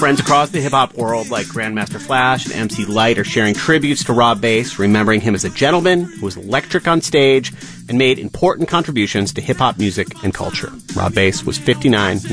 Friends across the hip-hop world like Grandmaster Flash and MC Lyte are sharing tributes to Rob Base, remembering him as a gentleman who was electric on stage and made important contributions to hip-hop music and culture. Rob Base was 59 in